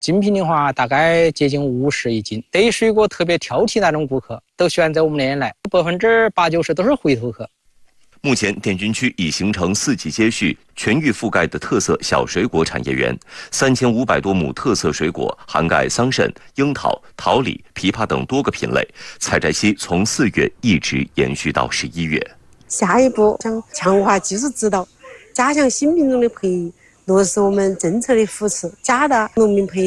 精品的话大概接近50一斤。对水果特别挑剔那种顾客，都选择我们那边来，80%-90%都是回头客。 目前，滇军区已形成4级接续、全域覆盖的特色小水果产业园，3500多亩特色水果涵盖桑葚、樱桃、桃李、枇杷等多个品类，采摘期从4月一直延续到11月。 下一步将强化技术指导，加强新品种的培育，落实我们政策的扶持，加大农民培育。